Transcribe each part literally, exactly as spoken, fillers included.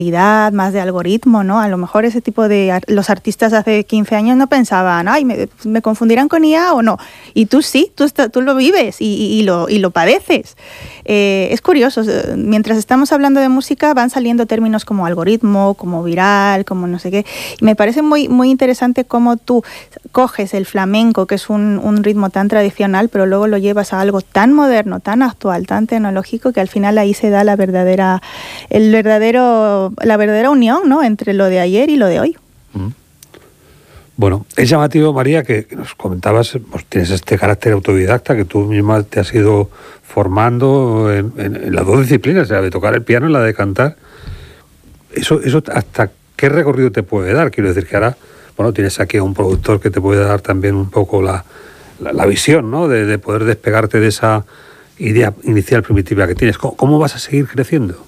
más de algoritmo, ¿no? A lo mejor ese tipo de... Los artistas hace quince años no pensaban, ay, ¿me, me confundirán con I A o no? Y tú sí, tú, está, tú lo vives y, y, y, lo, y lo padeces. Eh, es curioso, mientras estamos hablando de música van saliendo términos como algoritmo, como viral, como no sé qué. Y me parece muy, muy interesante cómo tú coges el flamenco, que es un, un ritmo tan tradicional, pero luego lo llevas a algo tan moderno, tan actual, tan tecnológico, que al final ahí se da la verdadera, el verdadero... la verdadera unión, ¿no?, entre lo de ayer y lo de hoy. Bueno, es llamativo, María, que nos comentabas, pues tienes este carácter autodidacta, que tú misma te has ido formando en, en, en las dos disciplinas, la de tocar el piano y la de cantar. Eso, eso ¿hasta qué recorrido te puede dar? Quiero decir que ahora, bueno, tienes aquí a un productor que te puede dar también un poco la, la, la visión, ¿no?, de, de poder despegarte de esa idea inicial primitiva que tienes. ¿Cómo, cómo vas a seguir creciendo?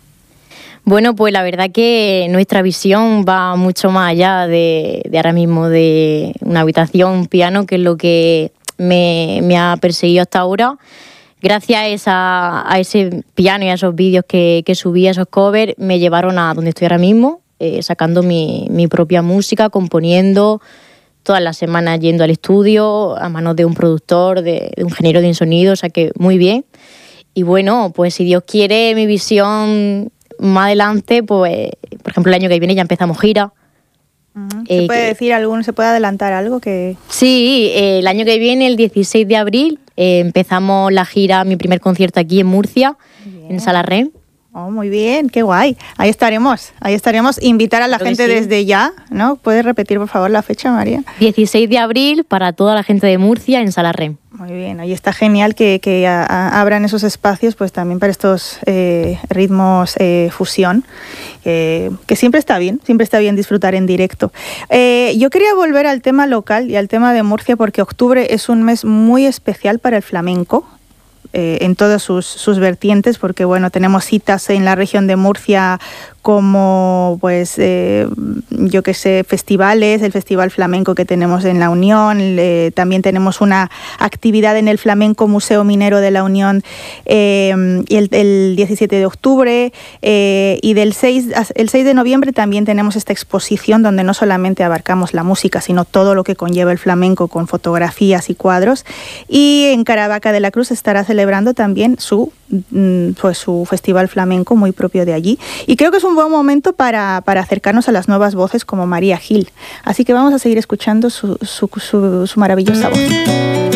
Bueno, pues la verdad que nuestra visión va mucho más allá de, de ahora mismo de una habitación, un piano, que es lo que me, me ha perseguido hasta ahora. Gracias a, esa, a ese piano y a esos vídeos que, que subí, a esos covers, me llevaron a donde estoy ahora mismo, eh, sacando mi, mi propia música, componiendo, todas las semanas yendo al estudio, a manos de un productor, de, de un ingeniero de sonido, o sea que muy bien. Y bueno, pues si Dios quiere, mi visión... más adelante, pues, por ejemplo, el año que viene ya empezamos gira. Uh-huh. ¿Se eh, puede que, decir algún, se puede adelantar algo que...? Sí, eh, el año que viene, el dieciséis de abril, eh, empezamos la gira, mi primer concierto aquí en Murcia, en Sala Rem. Oh, muy bien, qué guay. Ahí estaremos, ahí estaremos. Invitar a la Creo gente sí. desde ya, ¿no? ¿Puedes repetir, por favor, la fecha, María? dieciséis de abril para toda la gente de Murcia en Sala Rem. Muy bien, ahí está genial que, que a, a, abran esos espacios pues también para estos eh, ritmos eh, fusión, eh, que siempre está bien, siempre está bien disfrutar en directo. Eh, yo quería volver al tema local y al tema de Murcia porque octubre es un mes muy especial para el flamenco. Eh, en todas sus, sus vertientes, porque bueno, tenemos citas en la región de Murcia como, pues, eh, yo qué sé, festivales, el Festival Flamenco que tenemos en La Unión, eh, también tenemos una actividad en el Flamenco Museo Minero de La Unión eh, y el, el diecisiete de octubre, eh, y del seis, el seis de noviembre también tenemos esta exposición donde no solamente abarcamos la música, sino todo lo que conlleva el flamenco con fotografías y cuadros, y en Caravaca de la Cruz estará celebrando también su, pues, su festival flamenco muy propio de allí, y creo que es un buen momento para, para acercarnos a las nuevas voces como María Gil. Así que vamos a seguir escuchando su, su, su, su maravillosa voz.